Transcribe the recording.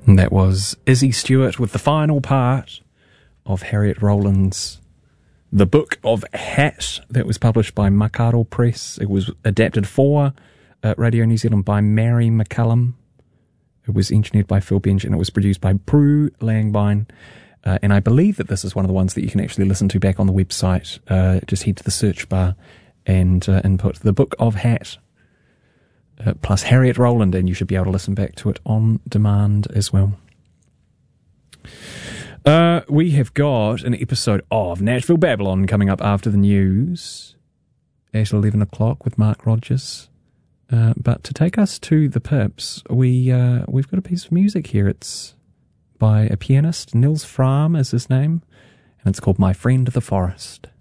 And that was Izzy Stewart with the final part of Harriet Rowland's The Book of Hat that was published by Makaro Press. It was adapted for Radio New Zealand by Mary McCallum. It was engineered by Phil Bench and it was produced by Prue Langbein. And I believe that this is one of the ones that you can actually listen to back on the website. Just head to the search bar and input The Book of Hat plus Harriet Rowland, and you should be able to listen back to it on demand as well. We have got an episode of Nashville Babylon coming up after the news at 11 o'clock with Mark Rogers. But to take us to the Pips, we've got a piece of music here. It's by a pianist, Nils Frahm is his name, and it's called My Friend the Forest.